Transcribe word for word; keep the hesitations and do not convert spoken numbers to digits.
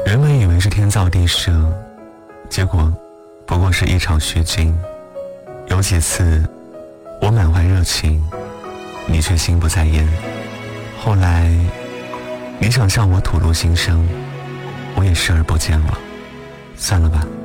原本以为是天造地设，结果不过是一场虚惊。有几次我满怀热情，你却心不在焉。后来你想向我吐露心声，我也视而不见了。算了吧。